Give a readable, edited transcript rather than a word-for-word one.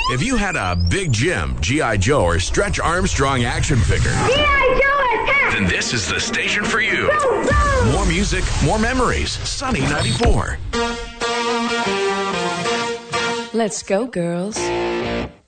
If you had a Big Jim, G.I. Joe, or Stretch Armstrong action figure, G.I. Joe attack! then this is the station for you. Go, go! More music, more memories. Sunny 94. Let's go, girls.